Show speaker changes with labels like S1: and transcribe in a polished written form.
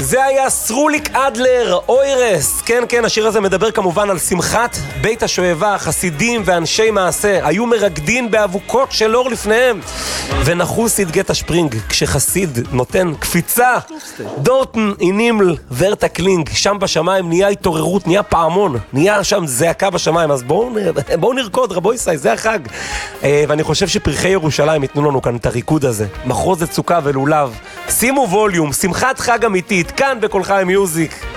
S1: זה היה סרוליק אדלר, אוירס. כן, כן, השיר הזה מדבר כמובן על שמחת בית השואבה, חסידים ואנשי מעשה. היו מרקדין באבוקות של אור לפניהם. ונחו סידגת השפרינג, כשחסיד נותן קפיצה. דורטן אינימל ורטה קלינג, שם בשמיים נהיה התעוררות, נהיה פעמון, נהיה שם זעקה בשמיים. אז בואו נרקוד, רבו ישראל, זה החג. ואני חושב שפרחי ירושלים ייתנו לנו כאן את הריקוד הזה. מחוזת סוכה ולולב. שימו ווליום, שמחת חג אמיתית, כאן בכל חיים מיוזיק.